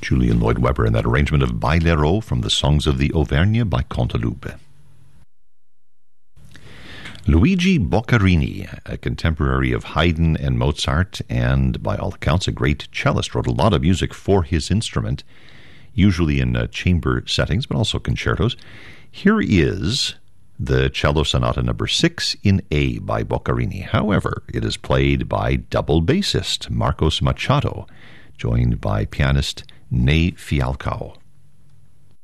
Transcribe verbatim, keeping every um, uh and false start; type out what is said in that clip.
Julian Lloyd Webber in that arrangement of Bailero from the Songs of the Auvergne by Cantaloupe. Luigi Boccherini, a contemporary of Haydn and Mozart, and by all accounts a great cellist, wrote a lot of music for his instrument, usually in uh, chamber settings, but also concertos. Here is the Cello Sonata number six in A by Boccherini. However, it is played by double bassist Marcos Machado, joined by pianist Ney Fialcao.